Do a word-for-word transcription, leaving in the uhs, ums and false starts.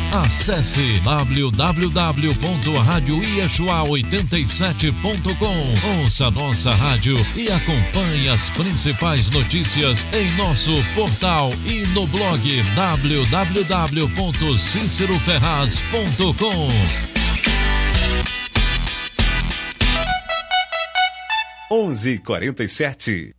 Acesse w w w ponto rádio iexuá oitenta e sete ponto com. Ouça nossa rádio e acompanhe as principais notícias em nosso portal e no blog w w w ponto cícero ferraz ponto com. onze e quarenta e sete.